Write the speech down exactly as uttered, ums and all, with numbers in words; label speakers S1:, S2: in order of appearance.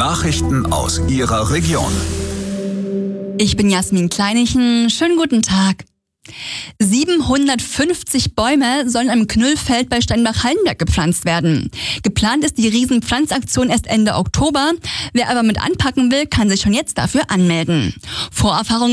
S1: Nachrichten aus Ihrer Region.
S2: Ich bin Jasmin Kleinichen. Schönen guten Tag. siebenhundertfünfzig Bäume sollen am Knüllfeld bei Steinbach-Hallenberg gepflanzt werden. Geplant ist die Riesenpflanzaktion erst Ende Oktober. Wer aber mit anpacken will, kann sich schon jetzt dafür anmelden. Vorerfahrungen